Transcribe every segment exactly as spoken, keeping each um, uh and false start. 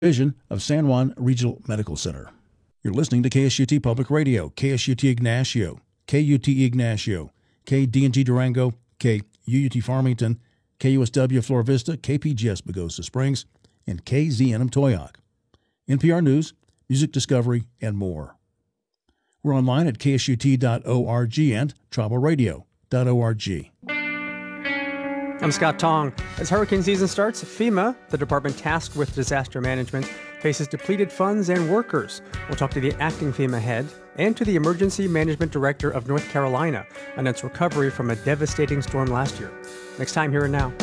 Division of San Juan Regional Medical Center. You're listening to K S U T Public Radio, K S U T Ignacio, K U T Ignacio, K D and G Durango, K U U T Farmington, K U S W Flora Vista, K P G S Pagosa Springs, and K Z N M Toyoak. N P R News, music discovery, and more. We're online at K S U T dot org and tribal radio dot org. I'm Scott Tong. As hurricane season starts, FEMA, the department tasked with disaster management, faces depleted funds and workers. We'll talk to the acting FEMA head and to the emergency management director of North Carolina on its recovery from a devastating storm last year. Next time, Here and Now.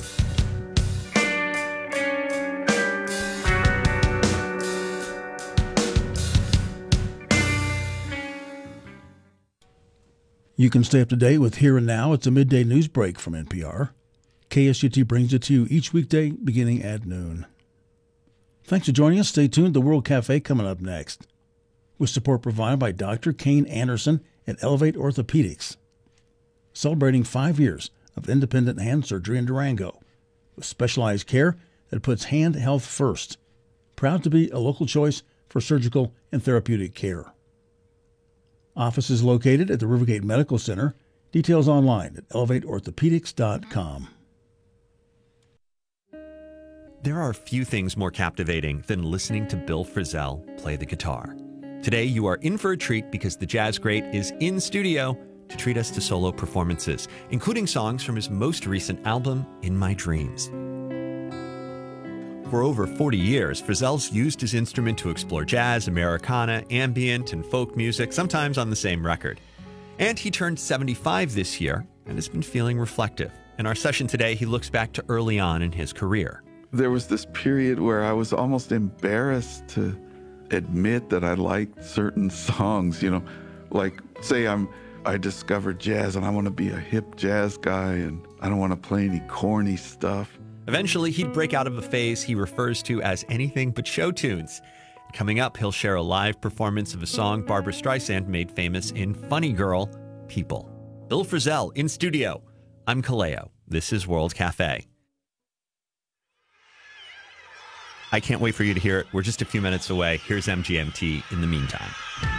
You can stay up to date with Here and Now. It's a midday news break from N P R. K S U T brings it to you each weekday beginning at noon. Thanks for joining us. Stay tuned. The World Cafe coming up next, with support provided by Doctor Kane Anderson at Elevate Orthopedics, celebrating five years of independent hand surgery in Durango, with specialized care that puts hand health first. Proud to be a local choice for surgical and therapeutic care. Office is located at the Rivergate Medical Center. Details online at elevate orthopedics dot com. There are few things more captivating than listening to Bill Frisell play the guitar. Today, you are in for a treat because the jazz great is in studio to treat us to solo performances, including songs from his most recent album, In My Dreams. For over forty years, Frisell's used his instrument to explore jazz, Americana, ambient, and folk music, sometimes on the same record. And he turned seventy-five this year and has been feeling reflective. In our session today, he looks back to early on in his career. There was this period where I was almost embarrassed to admit that I liked certain songs, you know, like say I'm I discovered jazz and I want to be a hip jazz guy and I don't want to play any corny stuff. Eventually, he'd break out of a phase he refers to as anything but show tunes. Coming up, he'll share a live performance of a song Barbra Streisand made famous in Funny Girl, People. Bill Frisell in studio. I'm Kaleo. This is World Cafe. I can't wait for you to hear it. We're just a few minutes away. Here's M G M T in the meantime.